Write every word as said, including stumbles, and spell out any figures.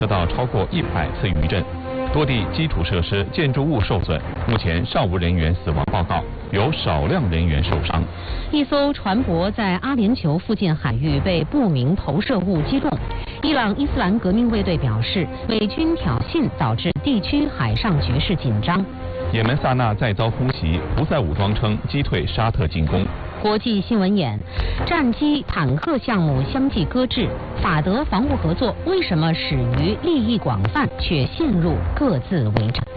得到超过一百次余震，多地基础设施、建筑物受损，目前尚无人员死亡报告，有少量人员受伤。 一艘船舶在阿联酋附近海域被不明投射物击中。伊朗伊斯兰革命卫队表示，美军挑衅导致地区海上局势紧张。 也门萨那再遭空袭，胡塞武装称击退沙特进攻。 国际新闻眼，战机、坦克项目相继搁置，法德防务合作为什么始于利益广泛，却陷入各自为战？